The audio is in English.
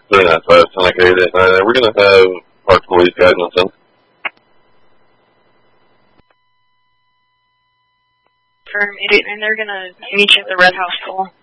39.5, Sonic 889. We're going to have Park Police guidance in. Firm 889, they're going to meet you at the Red House School.